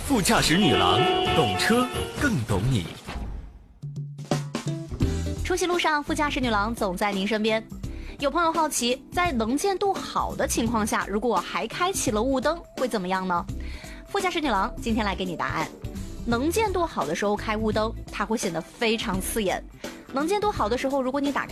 副驾驶女郎，懂车更懂你。 出行路上，副驾驶女郎总在您身边。有朋友好奇，在能见度好的情况下，如果还开启了雾灯，会怎么样呢？副驾驶女郎今天来给你答案。能见度好的时候开雾灯，它会显得非常刺眼。能见度好的时候，如果你打开